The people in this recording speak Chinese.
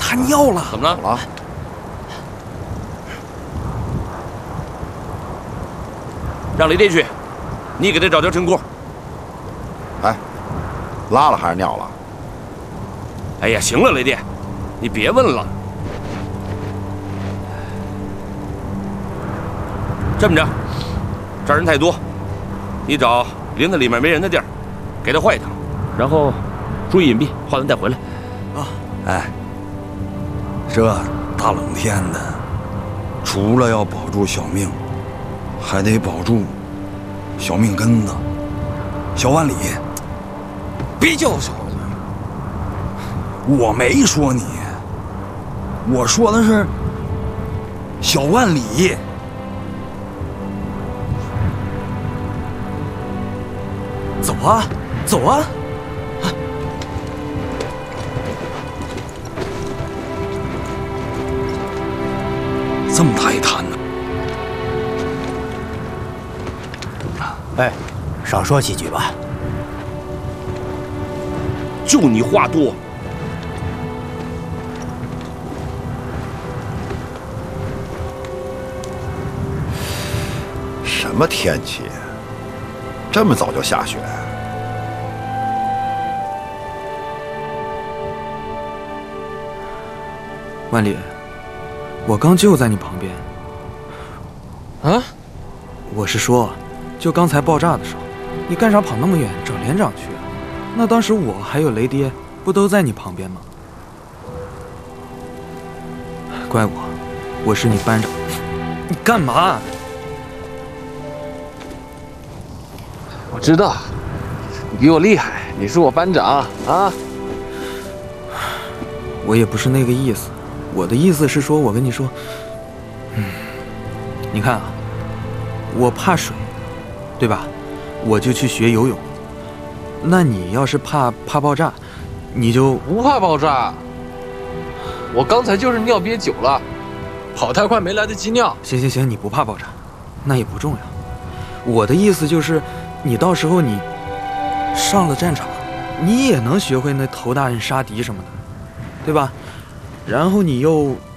他尿了。 怎么了？让雷电去，你给他找条陈锅。 哎，拉了还是尿了？ 哎呀，行了，雷电，你别问了。这么着，这儿人太多，你找林子里面没人的地儿，给他换一趟，然后注意隐蔽，换完再回来。 啊， 哎，这大冷天的，除了要保住小命，还得保住小命根子。小万里， 别叫我小万里， 我没说你，我说的是小万里。 走啊，走啊！ 这么大一摊呢！ 哎，少说几句吧。 就你话多。 什么天气？这么早就下雪？ 万里，我刚就在你旁边。 啊？ 我是说，就刚才爆炸的时候，你干啥跑那么远找连长去啊？那当时我还有雷爹，不都在你旁边吗？怪我是你班长。你干嘛？ 我知道，你比我厉害，你是我班长啊。 我也不是那个意思，我的意思是说，我跟你说，你看啊，我怕水，对吧？我就去学游泳。那你要是怕爆炸，你就不怕爆炸。我刚才就是尿憋久了，跑太快没来得及尿。 行，你不怕爆炸，那也不重要。我的意思就是，你到时候你上了战场，你也能学会那头大人杀敌什么的，对吧？然后你又